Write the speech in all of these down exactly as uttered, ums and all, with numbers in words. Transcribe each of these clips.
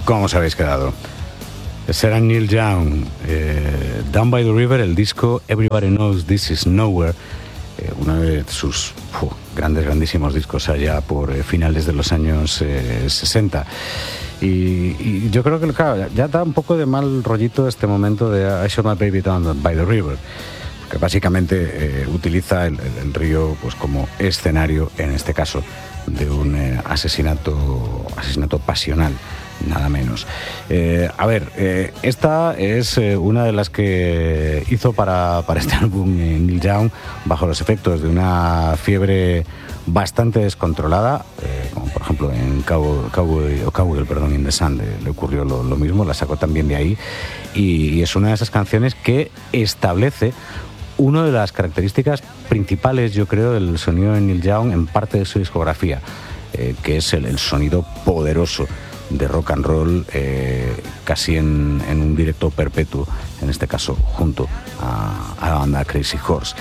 ¿Cómo os habéis quedado? Será Neil Young, eh, Down by the River, el disco Everybody Knows This Is Nowhere, eh, uno de sus uh, grandes, grandísimos discos allá por eh, finales de los años eh, sesenta. Y, y yo creo que claro, ya da un poco de mal rollito este momento de I Shot My Baby Down by the River, que básicamente eh, utiliza el, el, el río pues como escenario, en este caso, de un eh, asesinato, asesinato pasional, nada menos. Eh, a ver, eh, esta es eh, una de las que hizo para, para este álbum eh, Neil Young, bajo los efectos de una fiebre bastante descontrolada, eh, como por ejemplo en Cowboy, Cowboy, o Cowboy, perdón, in the Sun le, le ocurrió lo, lo mismo, la sacó también de ahí, y, y es una de esas canciones que establece una de las características principales, yo creo, del sonido de Neil Young en parte de su discografía, eh, que es el, el sonido poderoso de rock and roll, eh, casi en, en un directo perpetuo, en este caso junto a, a la banda Crazy Horse.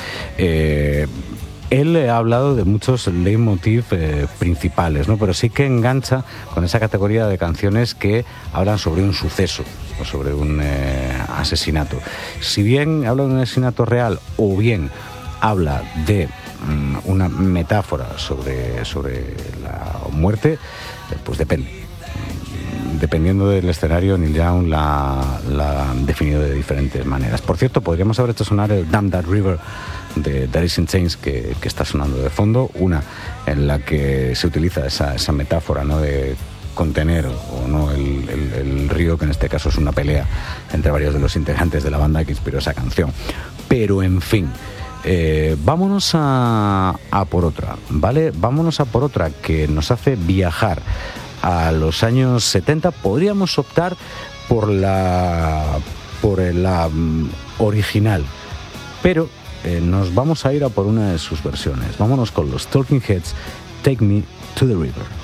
Eh, Él ha hablado de muchos leitmotiv eh, principales, ¿no? Pero sí que engancha con esa categoría de canciones que hablan sobre un suceso o sobre un eh, asesinato. Si bien habla de un asesinato real o bien habla de mm, una metáfora sobre, sobre la muerte, eh, pues depende. Dependiendo del escenario, Neil Young la, la ha definido de diferentes maneras. Por cierto, podríamos haber hecho sonar el Damn That River de Alice in Chains que, que está sonando de fondo, una en la que se utiliza esa, esa metáfora, ¿no?, de contener o no el, el, el río, que en este caso es una pelea entre varios de los integrantes de la banda que inspiró esa canción. Pero en fin, eh, vámonos a, a por otra, ¿vale? Vámonos a por otra que nos hace viajar a los años setenta. Podríamos optar por la por la um, original, pero eh, nos vamos a ir a por una de sus versiones. Vámonos con los Talking Heads, Take Me to the River.